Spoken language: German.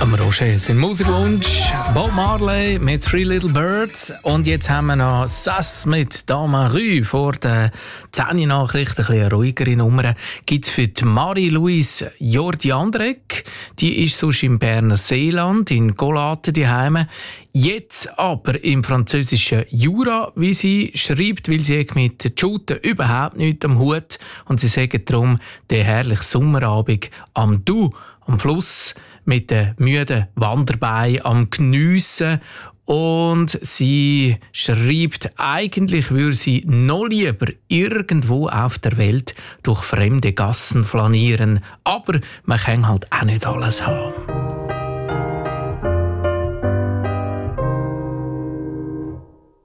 Am Roger sein Musikwunsch, Bob Marley mit Three Little Birds. Und jetzt haben wir noch Sass mit Damarü vor den 10 Nachrichten. Ein bisschen eine ruhigere Nummer gibt es für die Marie-Louise Jordi-Andreck. Die ist sonst im Berner Seeland, in Golaten daheim. Jetzt aber im französischen Jura, wie sie schreibt, weil sie mit Shooten überhaupt nichts am Hut. Und sie sagen darum, der herrliche Sommerabend am Doubs, am Fluss, mit den müden Wanderbeinen am Geniessen. Und sie schreibt, eigentlich würde sie noch lieber irgendwo auf der Welt durch fremde Gassen flanieren. Aber man kann halt auch nicht alles haben.